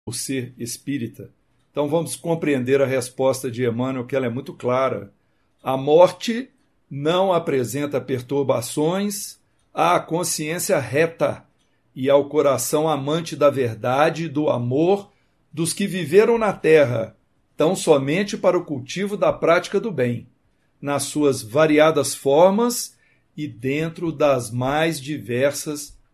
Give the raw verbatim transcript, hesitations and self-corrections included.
por ser espírita. Então vamos compreender a resposta de Emmanuel, que ela é muito clara. A morte não apresenta perturbações à consciência reta e ao coração amante da verdade e do amor dos que viveram na terra, tão somente para o cultivo da prática do bem, nas suas variadas formas e dentro das mais diversas